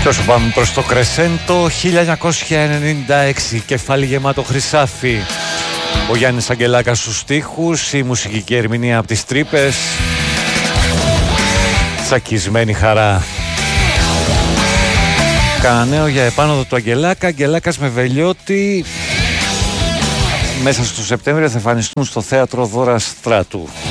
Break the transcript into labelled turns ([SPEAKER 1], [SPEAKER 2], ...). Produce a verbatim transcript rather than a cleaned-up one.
[SPEAKER 1] Και όσο πάμε προς το Κρεσέντο, χίλια εννιακόσια ενενήντα έξι, κεφάλι γεμάτο χρυσάφι. Ο Γιάννης Αγγελάκας στους στίχους, η μουσική ερμηνεία από τις Τρύπες. Τσακισμένη χαρά. Κάνα νέο για επάνωδο του Αγγελάκα. Αγγελάκας με Βελιώτη. Μέσα στο Σεπτέμβριο θα εμφανιστούν στο θέατρο Δώρα Στράτου.